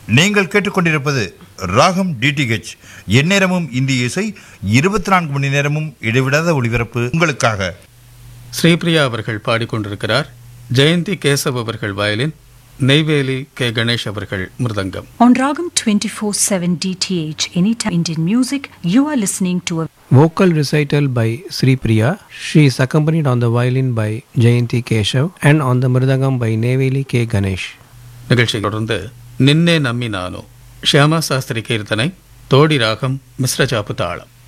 நீங்கள் கேட்டுக்கொண்டிருப்பது ராகம் டிடிஹெச். எந்நேரமும் இந்திய இசை, 24 மணி நேரமும் இடைவிடாத ஒளிபரப்பு உங்களுக்காக. ஸ்ரீபிரியா அவர்கள் பாடிக்கொண்டிருக்கிறார். ஜெயந்தி கேசவ் அவர்கள் வயலின், நெய்வேலி கே கணேஷ் அவர்கள் மிருதங்கம். On Ragam 24/7 DTH, anytime Indian music, you are listening to a vocal recital by Sri Priya. She is accompanied on the violin by Jayanti Keshav and on the mridangam by Neyveli K. Ganesh. நிகழ்ச்சி தொடர்ந்து நின்னே நம்பி நானோ, ஷியாமா சாஸ்திரி கீர்த்தனை, தோடி ராகம், மிஸ்ர சாப்பு தாளம்.